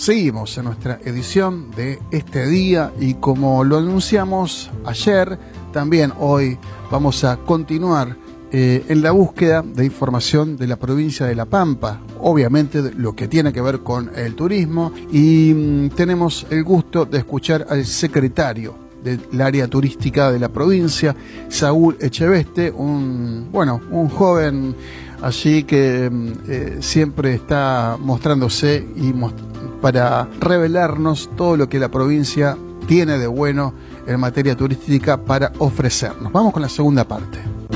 Seguimos en nuestra edición de este día y como lo anunciamos ayer, también hoy vamos a continuar en la búsqueda de información de la provincia de La Pampa, obviamente lo que tiene que ver con el turismo, y tenemos el gusto de escuchar al secretario del área turística de la provincia, Saúl Echeveste, un joven allí que siempre está mostrándose para revelarnos todo lo que la provincia tiene de bueno en materia turística para ofrecernos. Vamos con la segunda parte.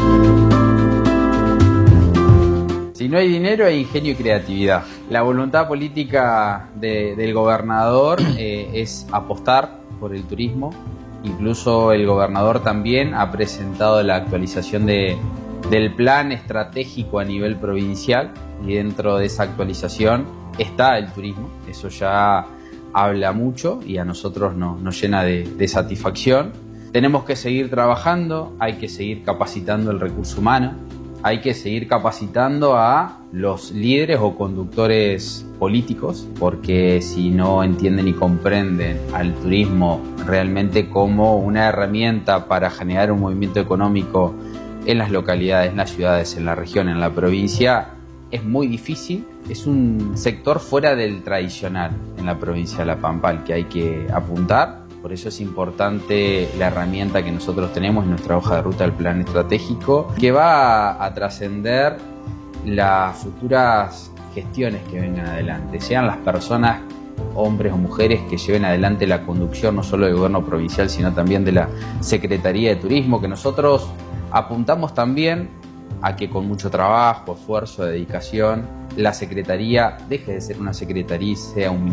Si no hay dinero, hay ingenio y creatividad. La voluntad política del gobernador es apostar por el turismo. Incluso el gobernador también ha presentado la actualización del plan estratégico a nivel provincial, y dentro de esa actualización está el turismo. Eso ya habla mucho y a nosotros nos llena de satisfacción. Tenemos que seguir trabajando, hay que seguir capacitando el recurso humano, hay que seguir capacitando a los líderes o conductores políticos, porque si no entienden y comprenden al turismo realmente como una herramienta para generar un movimiento económico en las localidades, en las ciudades, en la región, en la provincia, es muy difícil. Es un sector fuera del tradicional en la provincia de La Pampa al que hay que apuntar. Por eso es importante la herramienta que nosotros tenemos en nuestra hoja de ruta del plan estratégico, que va a trascender las futuras gestiones que vengan adelante, sean las personas, hombres o mujeres, que lleven adelante la conducción no solo del gobierno provincial, sino también de la Secretaría de Turismo, que nosotros apuntamos también a que con mucho trabajo, esfuerzo, dedicación, la Secretaría deje de ser una Secretaría y sea un